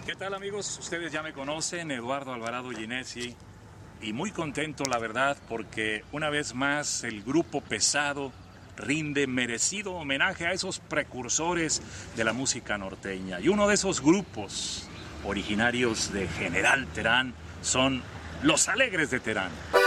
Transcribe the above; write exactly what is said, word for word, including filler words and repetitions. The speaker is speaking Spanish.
¿Qué tal, amigos? Ustedes ya me conocen, Eduardo Alvarado Ginesi, y muy contento, la verdad, porque una vez más el Grupo Pesado rinde merecido homenaje a esos precursores de la música norteña. Y uno de esos grupos originarios de General Terán son Los Alegres de Terán.